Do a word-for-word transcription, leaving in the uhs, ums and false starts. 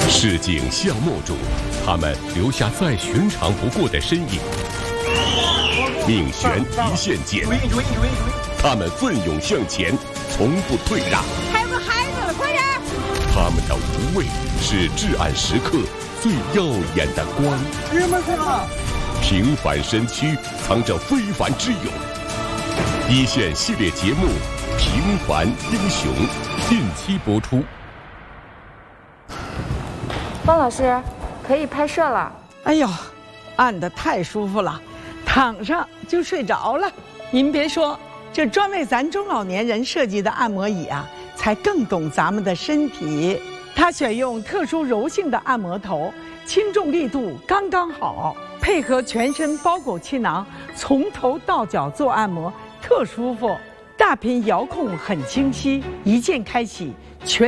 市井巷陌中，他们留下再寻常不过的身影。命悬一线间，他们奋勇向前，从不退让。 还有个孩子，快点！ 他们的无畏是至暗时刻最耀眼的光。 你们看， 平凡身躯藏着非凡之勇。一线系列节目《平凡英雄》近期播出。 方老师，可以拍摄了。 哎呦，按得太舒服了，躺上就睡着了。您别说，这专为咱中老年人设计的按摩椅啊，才更懂咱们的身体。它选用特殊柔性的按摩头，轻重力度刚刚好，配合全身包裹气囊，从头到脚做按摩，特舒服。大屏遥控很清晰，一键开启全。